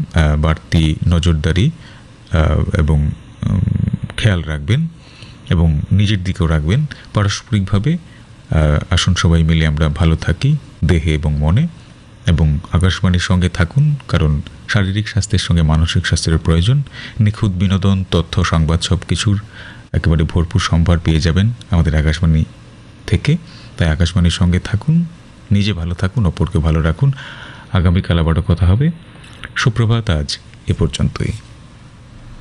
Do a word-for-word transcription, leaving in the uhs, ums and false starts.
বাড়তি নজরদারি এবং খেয়াল রাখবেন এবং নিজের দিকেও রাখবেন। পারস্পরিকভাবে আসুন সবাই মিলে আমরা ভালো থাকি দেহে এবং মনে, এবং আকাশবাণীর সঙ্গে থাকুন, কারণ শারীরিক স্বাস্থ্যের সঙ্গে মানসিক স্বাস্থ্যের প্রয়োজন। নিখুঁত বিনোদন, তথ্য, সংবাদ সব কিছুর একেবারে ভরপুর সম্ভার পেয়ে যাবেন আমাদের আকাশবাণী থেকে। তাই আকাশবাণীর সঙ্গে থাকুন, নিজে ভালো থাকুন, অপরকে ভালো রাখুন। আগামীকাল আবারও কথা হবে। সুপ্রভাত, আজ এ পর্যন্তই।